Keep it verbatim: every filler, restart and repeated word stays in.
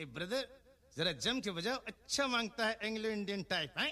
Brother जरा जम के बजाओ, अच्छा मांगता है एंग्लो इंडियन टाइप है।